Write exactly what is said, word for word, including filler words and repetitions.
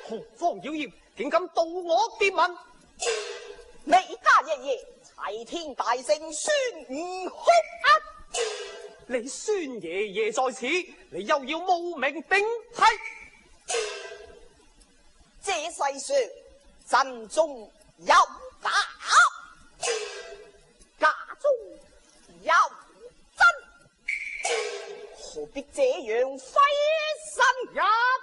何方妖孽，竟敢盜我牒文？ 你家爺爺齊天大聖孫悟空啊！ 你孫爺爺在此，你又要冒名頂替？ 這世上真中有假，假中有真，何必這樣費神入